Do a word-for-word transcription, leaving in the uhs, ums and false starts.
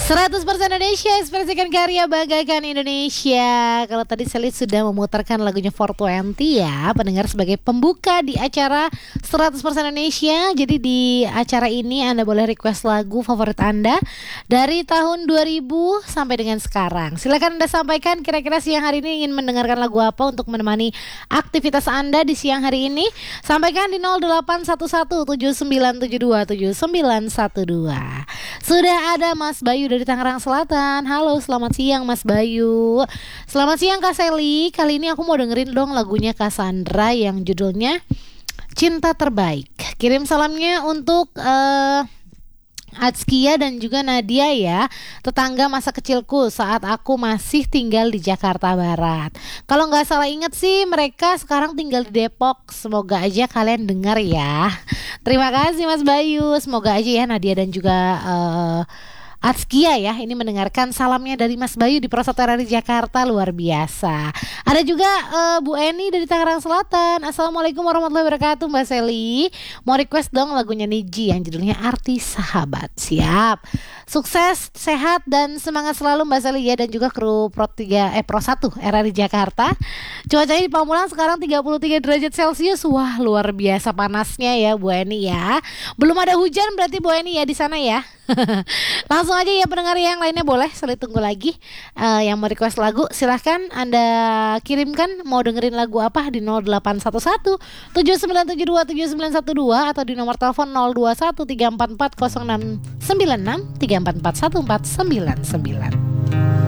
seratus persen Indonesia, ekspresikan karya, banggakan Indonesia. Kalau tadi Selit sudah memutarkan lagunya four twenty ya, pendengar, sebagai pembuka di acara seratus persen Indonesia. Jadi di acara ini Anda boleh request lagu favorit Anda dari tahun dua ribu sampai dengan sekarang. Silakan Anda sampaikan kira-kira siang hari ini ingin mendengarkan lagu apa untuk menemani aktivitas Anda di siang hari ini. Sampaikan di nol delapan satu satu tujuh sembilan tujuh dua tujuh sembilan satu dua. Sudah ada Mas Bayu dari Tangerang Selatan. Halo, selamat siang Mas Bayu. Selamat siang Kak Seli. Kali ini aku mau dengerin dong lagunya Cassandra yang judulnya Cinta Terbaik. Kirim salamnya untuk uh, Atskia dan juga Nadia ya, tetangga masa kecilku saat aku masih tinggal di Jakarta Barat. Kalau nggak salah ingat sih mereka sekarang tinggal di Depok. Semoga aja kalian dengar ya. Terima kasih Mas Bayu. Semoga aja ya Nadia dan juga uh, Atskia ya ini mendengarkan salamnya dari Mas Bayu di Prosatera di Jakarta. Luar biasa. Ada juga uh, Bu Eni dari Tangerang Selatan. Assalamualaikum warahmatullahi wabarakatuh Mbak Seli. Mau request dong lagunya Niji yang judulnya Arti Sahabat. Siap. Sukses, sehat dan semangat selalu Mbak Seli ya, dan juga kru Pro tiga eh Pro satu era di Jakarta. Cuacanya di Pamulang sekarang tiga puluh tiga derajat Celcius. Wah, luar biasa panasnya ya Bu Eni ya. Belum ada hujan berarti Bu Eni ya di sana ya. Langsung aja ya pendengar yang lainnya, boleh Seli tunggu lagi uh, yang mau request lagu. Silahkan Anda kirimkan mau dengerin lagu apa di nol delapan satu satu tujuh sembilan tujuh dua tujuh sembilan satu dua atau di nomor telepon nol dua satu tiga empat empat nol enam sembilan enam tiga empat empat satu empat sembilan sembilan.